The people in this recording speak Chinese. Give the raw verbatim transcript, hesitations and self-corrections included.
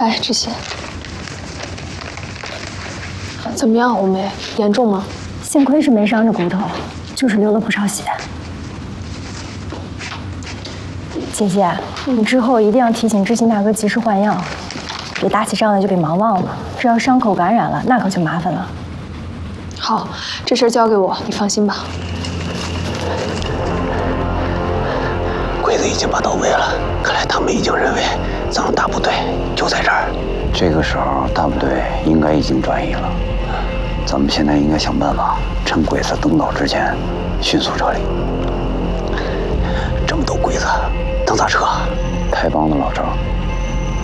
来，这些。怎么样，红梅？严重吗？ 幸亏是没伤着骨头，就是流了不少血。姐姐，你之后一定要提醒知心大哥及时换药，别打起仗来就给忙忘了。这要伤口感染了，那可就麻烦了。 好，这事儿交给我，你放心吧。 鬼子已经把到位了，看来他们已经认为咱们大部队就在这儿。 这个时候，大部队应该已经转移了。咱们现在应该想办法，趁鬼子登岛之前，迅速撤离。 这么多鬼子，能咋撤？ 太帮的老赵，